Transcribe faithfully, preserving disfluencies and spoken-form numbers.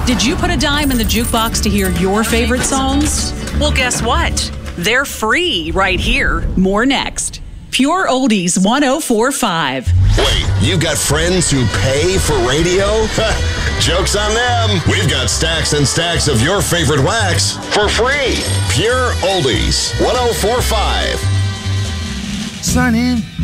Did you put a dime in the jukebox to hear your favorite songs? Well, guess what? They're free right here. More next. Pure Oldies one oh four point five. Wait, you got friends who pay for radio? Joke's on them. We've got stacks and stacks of your favorite wax for free. Pure Oldies one oh four point five. Sign in.